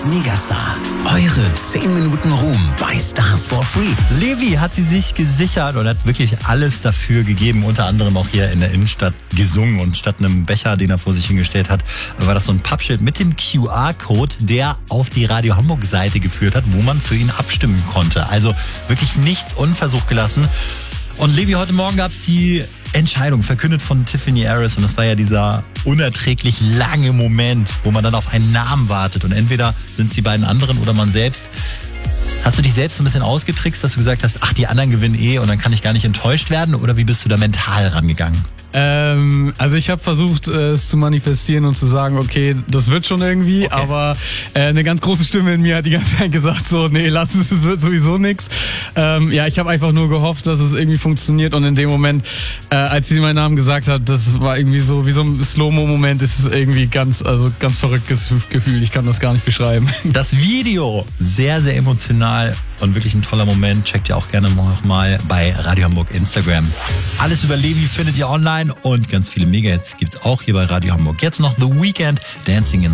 X Megastar. Eure 10 Minuten Ruhm bei Stars for Free. Levi hat sie sich gesichert und hat wirklich alles dafür gegeben, unter anderem auch hier in der Innenstadt gesungen. Und statt einem Becher, den er vor sich hingestellt hat, war das so ein Pappschild mit dem QR-Code, der auf die Radio Hamburg-Seite geführt hat, wo man für ihn abstimmen konnte. Also wirklich nichts unversucht gelassen. Und Levi, heute Morgen gab es die Entscheidung, verkündet von Tiffany Harris. Und das war ja dieser unerträglich lange Moment, wo man dann auf einen Namen wartet. Und entweder sind es die beiden anderen oder man selbst. Hast du dich selbst so ein bisschen ausgetrickst, dass du gesagt hast, ach, die anderen gewinnen und dann kann ich gar nicht enttäuscht werden? Oder wie bist du da mental rangegangen? Also ich habe versucht, es zu manifestieren und zu sagen, okay, das wird schon irgendwie, okay. Aber eine ganz große Stimme in mir hat die ganze Zeit gesagt, so, nee, lass es wird sowieso nix. Ja, ich habe einfach nur gehofft, dass es irgendwie funktioniert, und in dem Moment, als sie meinen Namen gesagt hat, das war irgendwie so, wie so ein Slow-Mo-Moment, ist es irgendwie ganz verrücktes Gefühl, ich kann das gar nicht beschreiben. Das Video, sehr, sehr emotional und wirklich ein toller Moment. Checkt ihr auch gerne noch mal bei Radio Hamburg Instagram. Alles über Levi findet ihr online und ganz viele Mega-Hits gibt's auch hier bei Radio Hamburg. Jetzt noch The Weeknd, Dancing in